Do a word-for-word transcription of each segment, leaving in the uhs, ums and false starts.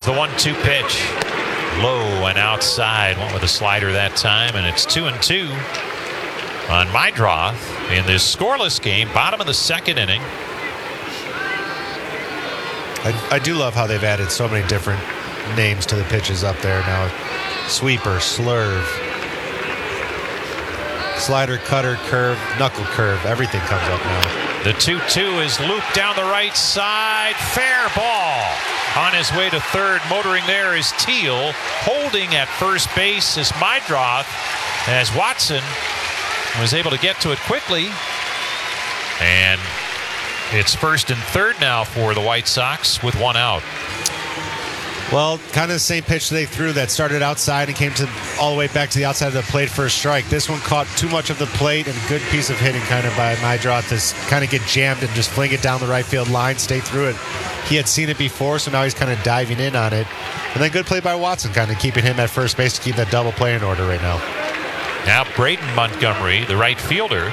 the one two pitch. Low and outside. Went with a slider that time, and it's two and two on Meidroth in this scoreless game, bottom of the second inning. I, I do love how they've added so many different names to the pitches up there now. Sweeper, slurve, slider, cutter, curve, knuckle curve. Everything comes up now. The two two is looped down the right side. Fair ball. On his way to third, motoring there is Teal. Holding at first base is Meidroth, as Watson was able to get to it quickly. And it's first and third now for the White Sox with one out. Well, kind of the same pitch they threw that started outside and came to all the way back to the outside of the plate for a strike. This one caught too much of the plate, and a good piece of hitting kind of by Meidroth to kind of get jammed and just fling it down the right field line, stay through it. He had seen it before, so now he's kind of diving in on it. And then good play by Watson, kind of keeping him at first base to keep that double play in order right now. Now Braden Montgomery, the right fielder.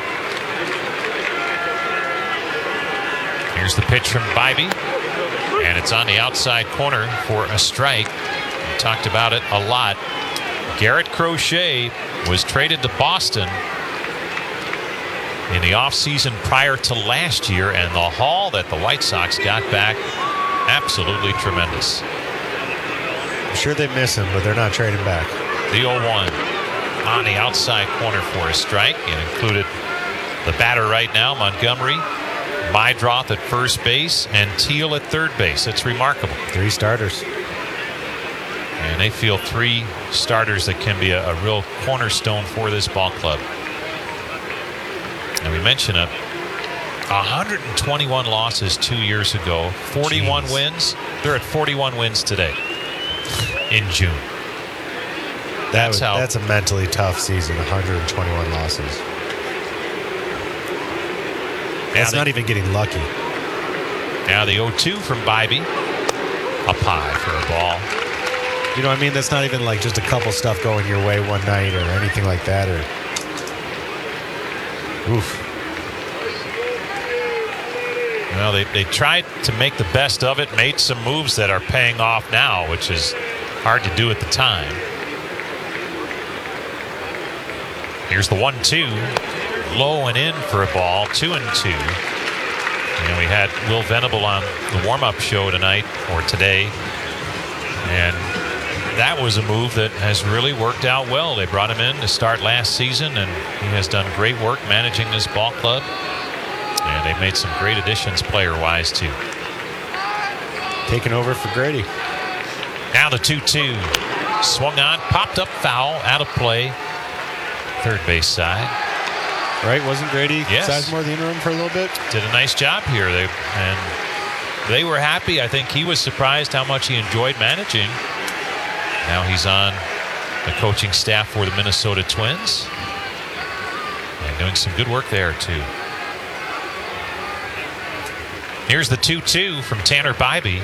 Here's the pitch from Bybee. And it's on the outside corner for a strike. We talked about it a lot. Garrett Crochet was traded to Boston in the offseason prior to last year, and the haul that the White Sox got back, absolutely tremendous. I'm sure they miss him, but they're not trading back. The oh one on the outside corner for a strike. It included the batter right now, Montgomery, Meidroth at first base, and Teal at third base. It's remarkable. Three starters. And they feel three starters that can be a, a real cornerstone for this ball club. And we mentioned it, one hundred twenty-one losses two years ago, forty-one Jeez. Wins. They're at forty-one wins today in June. That That's was, how. That's a mentally tough season, one hundred twenty-one losses. That's the, not even getting lucky. Now the oh two from Bybee. Up high for a ball. You know what I mean? That's not even like just a couple stuff going your way one night or anything like that. Or oof. Well, they, they tried to make the best of it, made some moves that are paying off now, which is hard to do at the time. Here's the one two. Low and in for a ball, two and two. And we had Will Venable on the warm-up show tonight, or today. And that was a move that has really worked out well. They brought him in to start last season, and he has done great work managing this ball club. And they've made some great additions player-wise, too. Taking over for Grady. Now the two two. Swung on, popped up foul, out of play. Third base side. Right? Wasn't Grady yes. Sizemore the interim for a little bit? Did a nice job here. They and they were happy. I think he was surprised how much he enjoyed managing. Now he's on the coaching staff for the Minnesota Twins. And doing some good work there, too. Here's the two two from Tanner Bybee.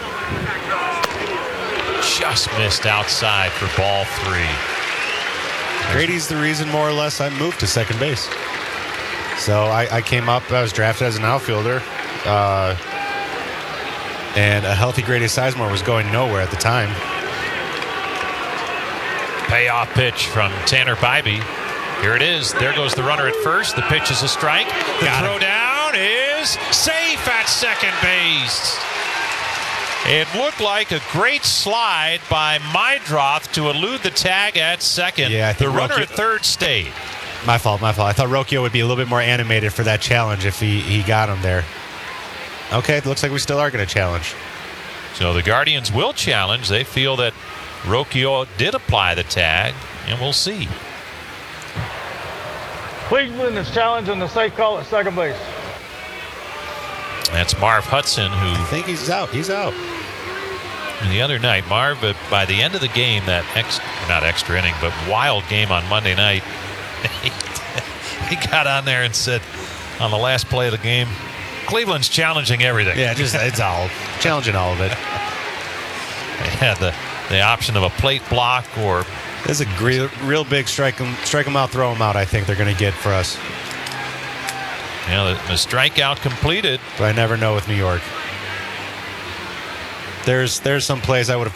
Just missed outside for ball three. Grady's the reason, more or less, I moved to second base. So I, I came up, I was drafted as an outfielder. Uh, and a healthy Grady Sizemore was going nowhere at the time. Payoff pitch from Tanner Bybee. Here it is. There goes the runner at first. The pitch is a strike. The Got throw him. Down is safe at second base. It looked like a great slide by Meidroth to elude the tag at second. Yeah, I think the runner Rocchio, at third stayed. My fault, my fault. I thought Rocchio would be a little bit more animated for that challenge if he, he got him there. Okay, it looks like we still are going to challenge. So the Guardians will challenge. They feel that Rocchio did apply the tag, and we'll see. Cleveland is challenging the safe call at second base. That's Marv Hudson, who... I think he's out. He's out. The other night, Marv, uh, by the end of the game, that ex, not extra inning, but wild game on Monday night, he, he got on there and said, on the last play of the game, Cleveland's challenging everything. Yeah, just it's all challenging all of it. They had the, the option of a plate block or... This is a real, real big strike them, strike them out, throw them out, I think they're going to get for us. Yeah, the, the strikeout completed. But I never know with New York. There's there's some plays I would have